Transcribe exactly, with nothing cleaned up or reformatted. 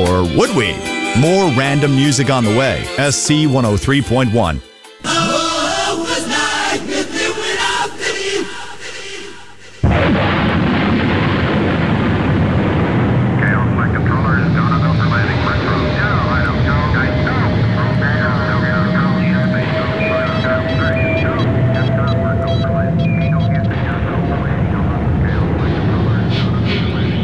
Or would we? More random music on the way. S C one oh three point one.